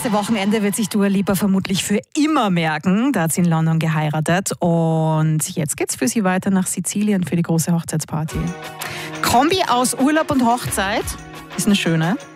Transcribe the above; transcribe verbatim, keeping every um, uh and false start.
nächste Wochenende wird sich Dua Lipa vermutlich für immer merken. Da hat sie in London geheiratet. Und jetzt geht's für sie weiter nach Sizilien für die große Hochzeitsparty. Kombi aus Urlaub und Hochzeit ist eine schöne.